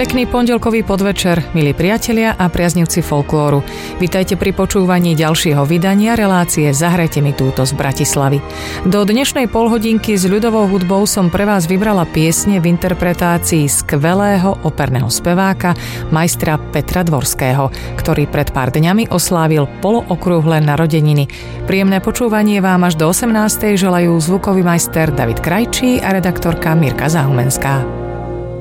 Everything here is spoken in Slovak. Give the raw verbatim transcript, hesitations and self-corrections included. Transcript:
Pekný pondelkový podvečer, milí priatelia a priaznivci folklóru. Vitajte pri počúvaní ďalšieho vydania relácie Zahrajte mi túto z Bratislavy. Do dnešnej polhodinky s ľudovou hudbou som pre vás vybrala piesne v interpretácii skvelého operného speváka majstra Petra Dvorského, ktorý pred pár dňami oslávil polookrúhle narodeniny. Príjemné počúvanie vám až do osemnástej želajú zvukový majster David Krajčí a redaktorka Mirka Zahumenská.